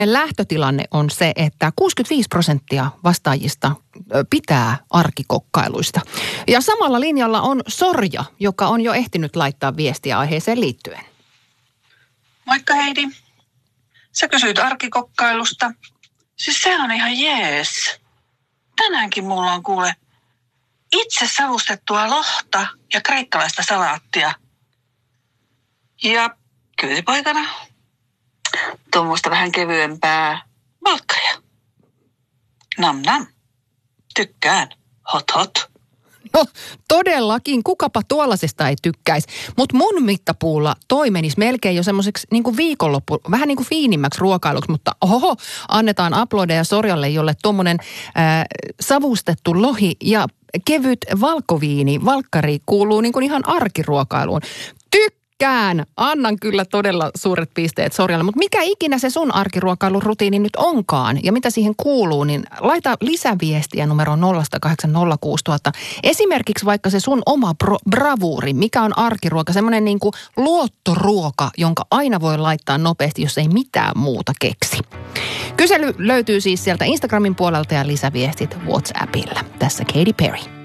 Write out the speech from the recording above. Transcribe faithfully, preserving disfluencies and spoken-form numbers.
lähtötilanne on se, että kuusikymmentäviisi prosenttia vastaajista pitää arkikokkailuista. Ja samalla linjalla on Sorja, joka on jo ehtinyt laittaa viestiä aiheeseen liittyen. Moikka Heidi. Sä kysyit arkikokkailusta. Siis se on ihan jees. Tänäänkin mulla on kuule itse savustettua lohta ja kreikkalaista salaattia. Ja kyytipoikana tuommoista vähän kevyempää valkkaria. Nam nam. Tykkään. Hot hot. No todellakin, kukapa tuollaisesta ei tykkäisi. Mutta mun mittapuulla toi menisi melkein jo semmoiseksi niin kuin viikonloppu, vähän niin kuin fiinimmäksi ruokailuksi, mutta oho, annetaan aplodeja Sorjalle, jolle tuommoinen äh, savustettu lohi ja kevyt valkoviini, valkkari kuuluu niin kuin ihan arkiruokailuun. Tykkään! Annan kyllä todella suuret pisteet Sorjalle, mutta mikä ikinä se sun arkiruokailurutiini nyt onkaan ja mitä siihen kuuluu, niin laita lisäviestiä numero nolla kahdeksan nolla kuusi nolla nolla nolla. Esimerkiksi vaikka se sun oma bro- bravuuri, mikä on arkiruoka, semmoinen niin kuin luottoruoka, jonka aina voi laittaa nopeasti, jos ei mitään muuta keksi. Kysely löytyy siis sieltä Instagramin puolelta ja lisäviestit WhatsAppilla. Tässä Katy Perry.